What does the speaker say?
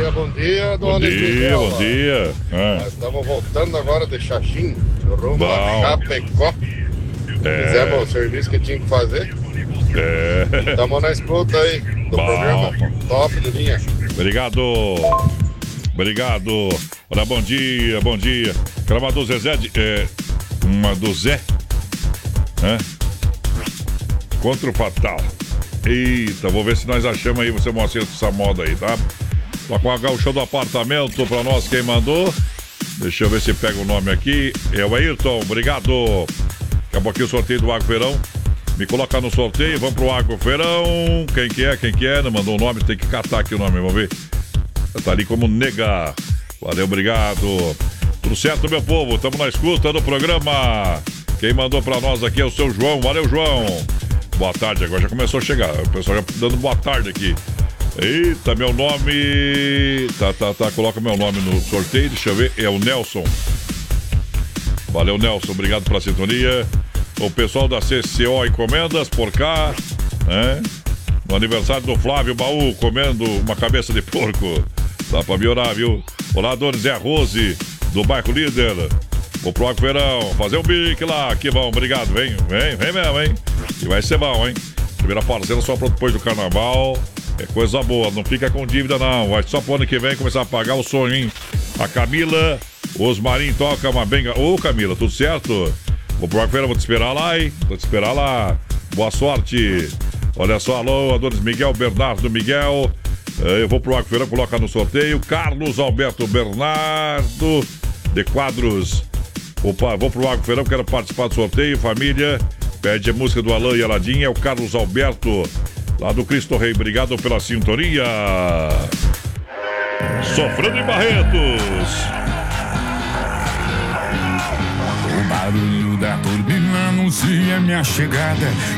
bom dia, Bom dia, bom dia. Nós estamos voltando agora de Xaxim, rumo a Chapecó. Fizemos o serviço que tinha que fazer. Estamos na escuta aí do programa top do linha. Obrigado. Olha, bom dia. Quero uma do Zezé, uma do Zé, contra o Fatal. Eita, vou ver se nós achamos aí, você mostra essa moda aí, tá? Toca o show do apartamento pra nós, quem mandou. Deixa eu ver se pega o nome aqui. É o Ayrton, obrigado. Acabou aqui o sorteio do Água Feirão. Me coloca no sorteio, vamos pro Água Feirão. Quem que é? Não mandou o nome, tem que catar aqui o nome, vamos ver. Tá ali como nega. Valeu, obrigado. Tudo certo, meu povo? Estamos na escuta do programa. Quem mandou pra nós aqui é o seu João. Valeu, João. Boa tarde, agora já começou a chegar. O pessoal já dando boa tarde aqui. Eita, meu nome. Tá. Coloca meu nome no sorteio, deixa eu ver. É o Nelson. Valeu, Nelson. Obrigado pela sintonia. O pessoal da CCO Encomendas por cá, no aniversário do Flávio Baú, comendo uma cabeça de porco. Dá pra melhorar, viu? Olá, Dona Zé Rose, do bairro Líder. Vou pro Água Feirão, fazer um bique lá. Que bom, obrigado. Vem mesmo, hein? E vai ser bom, hein? Primeira parcela só para depois do carnaval. É coisa boa, não fica com dívida, não. Vai só pro ano que vem começar a pagar o sonho, hein? A Camila, Osmarim toca uma benga. Ô, Camila, tudo certo? Vou pro Água Feirão, vou te esperar lá, hein? Vou te esperar lá. Boa sorte. Olha só, alô, Adonis Miguel, Bernardo Miguel. Eu vou pro Água Feirão, coloca no sorteio. Carlos Alberto Bernardo, de Quadros. Opa, vou pro Água Feirão, quero participar do sorteio. Família, pede a música do Alain e Aladim. É o Carlos Alberto, lá do Cristo Rei. Obrigado pela sintonia. Sofrendo em Barretos. O barulho da turbina anuncia minha chegada.